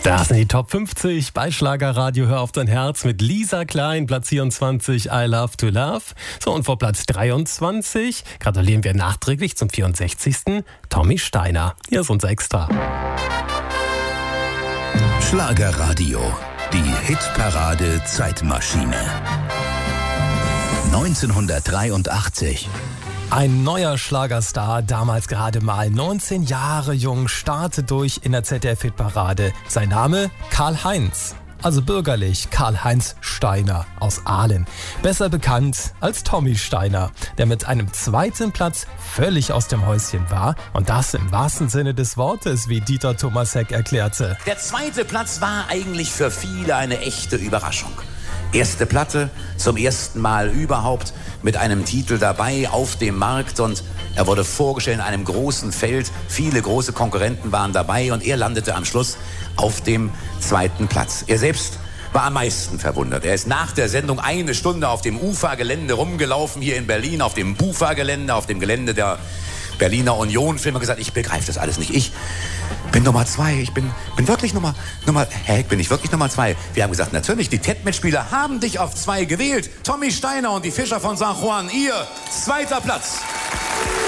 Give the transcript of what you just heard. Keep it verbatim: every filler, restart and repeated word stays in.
Das sind die Top fünfzig bei Schlagerradio Hör auf dein Herz mit Lisa Klein, Platz vierundzwanzig, I Love to Love. So, und vor Platz dreiundzwanzig gratulieren wir nachträglich zum vierundsechzigsten Tommy Steiner. Hier ist unser Extra. Schlagerradio, die Hitparade Zeitmaschine. neunzehnhundertdreiundachtzig. Ein neuer Schlagerstar, damals gerade mal neunzehn Jahre jung, startet durch in der Z D F-Hitparade. Sein Name Karl-Heinz, also bürgerlich Karl-Heinz Steiner aus Ahlen. Besser bekannt als Tommy Steiner, der mit einem zweiten Platz völlig aus dem Häuschen war. Und das im wahrsten Sinne des Wortes, wie Dieter Thomas Heck erklärte. Der zweite Platz war eigentlich für viele eine echte Überraschung. Erste Platte, zum ersten Mal überhaupt mit einem Titel dabei auf dem Markt, und er wurde vorgestellt in einem großen Feld. Viele große Konkurrenten waren dabei und er landete am Schluss auf dem zweiten Platz. Er selbst war am meisten verwundert. Er ist nach der Sendung eine Stunde auf dem Ufergelände rumgelaufen, hier in Berlin, auf dem Bufa-Gelände, auf dem Gelände der Berliner Union. Film gesagt, ich begreife das alles nicht. Ich bin Nummer zwei. Ich bin, bin wirklich Nummer, Nummer, hä, bin ich wirklich Nummer zwei? Wir haben gesagt, natürlich, die T E D-Mitspieler haben dich auf zwei gewählt. Tommy Steiner und die Fischer von San Juan, ihr zweiter Platz.